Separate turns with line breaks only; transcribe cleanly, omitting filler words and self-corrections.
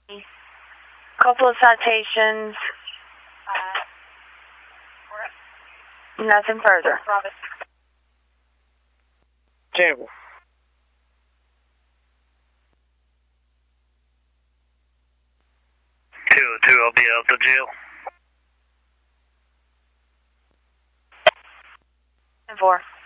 Couple of citations. Nothing further.
Table.
202, I'll be out to jail.
4.